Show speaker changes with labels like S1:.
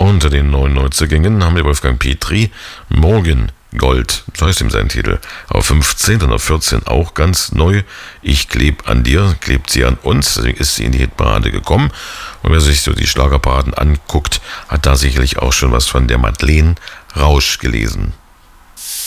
S1: Unter den 9 Neuzugängen haben wir Wolfgang Petri, Morgen Gold, so heißt ihm sein Titel. Auf 15 und auf 14 auch ganz neu. Ich kleb an dir, klebt sie an uns. Deswegen ist sie in die Hitparade gekommen. Und wer sich so die Schlagerparaden anguckt, hat da sicherlich auch schon was von der Madeleine Rausch gelesen.